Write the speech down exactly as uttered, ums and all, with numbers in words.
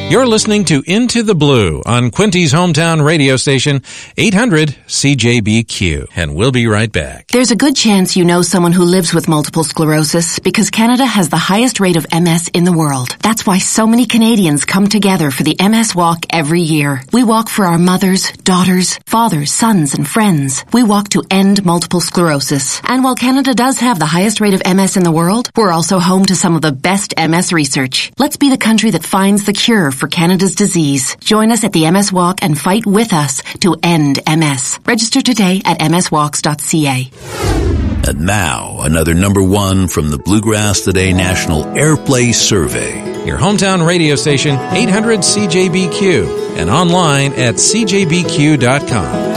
You're listening to Into the Blue on Quinty's hometown radio station, eight hundred C J B Q. And we'll be right back. There's a good chance you know someone who lives with multiple sclerosis because Canada has the highest rate of M S in the world. That's why so many Canadians come together for the M S Walk every year. We walk for our mothers, daughters, fathers, sons, and friends. We walk to end multiple sclerosis. And while Canada does have the highest rate of M S in the world, we're also home to some of the best M S research. Let's be the country that finds the cure for Canada's disease. Join us at the M S Walk and fight with us to end M S. Register today at m s walks dot c a. And now, another number one from the Bluegrass Today National Airplay Survey. Your hometown radio station, eight hundred C J B Q, and online at c j b q dot com.